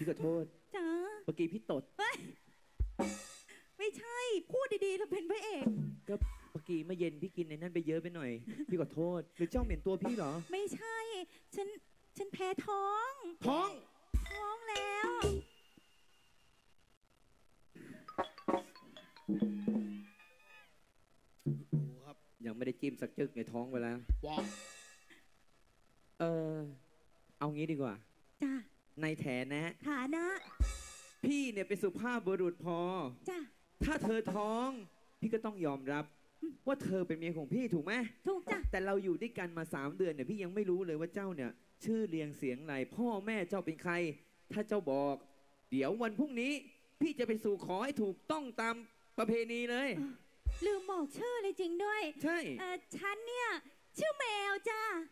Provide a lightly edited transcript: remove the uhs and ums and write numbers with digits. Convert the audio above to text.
ขอโทษจ๋าเมื่อกี้พี่ตดไม่ใช่พูดดีๆแล้วเป็นพระเอกก็เมื่อกี้เมื่อเย็นพี่กินในนั่นไปเยอะไปหน่อยพี่ขอโทษหรือเจ้าเหม็นตัวพี่เหรอไม่ใช่ฉันแพ้ท้องแล้วครับยังไม่ได้จิ้มสักจึกในท้องไปแล้วว้าเอางี้ดีกว่าจ้าในแถนะฐานะพี่เนี่ยเป็นสุภาพบุรุษพอจ้าถ้าเธอท้องพี่ก็ต้องยอมรับว่าเธอเป็นเมียของพี่ถูกไหมถูกจ้ะแต่เราอยู่ด้วยกันมา3 เดือนเนี่ยพี่ยังไม่รู้เลยว่าเจ้าเนี่ยชื่อเรียงเสียงอะไรพ่อแม่เจ้าเป็นใครถ้าเจ้าบอกเดี๋ยววันพรุ่งนี้พี่จะไปสู่ขอให้ถูกต้องตามประเพณีเลยลืมบอกชื่อเลยจริงด้วยใช่ฉันเนี่ยชื่อแมวจ้า